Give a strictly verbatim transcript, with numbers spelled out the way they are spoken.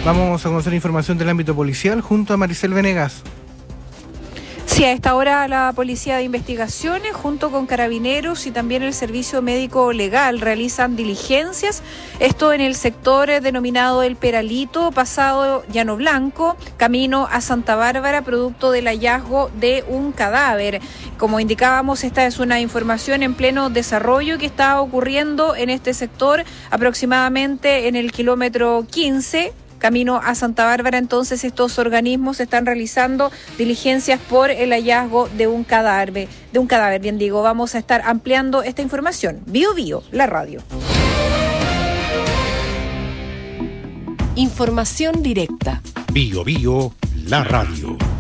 Vamos a conocer información del ámbito policial junto a Maricel Venegas. Sí, a esta hora la Policía de Investigaciones, junto con Carabineros y también el Servicio Médico Legal, realizan diligencias. Esto en el sector denominado El Peralito, pasado Llano Blanco, camino a Santa Bárbara, producto del hallazgo de un cadáver. Como indicábamos, esta es una información en pleno desarrollo que está ocurriendo en este sector, aproximadamente en el kilómetro quince. Camino a Santa Bárbara. Entonces estos organismos están realizando diligencias por el hallazgo de un cadáver, de un cadáver, bien digo. Vamos a estar ampliando esta información. Bio Bio, la radio. Información directa. Bio Bio, la radio.